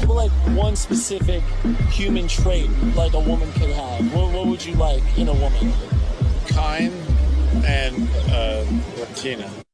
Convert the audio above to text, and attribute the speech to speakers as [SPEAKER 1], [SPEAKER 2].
[SPEAKER 1] about like one specific human trait like a woman could have? What would you like in a woman?
[SPEAKER 2] Kind and Latina.